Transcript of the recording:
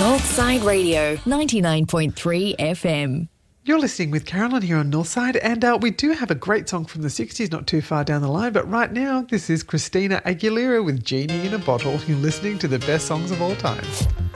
Northside Radio, 99.3 FM. You're listening with Carolyn here on Northside, and we do have a great song from the 60s not too far down the line, but right now this is Christina Aguilera with Genie in a Bottle. You're listening to the best songs of all time.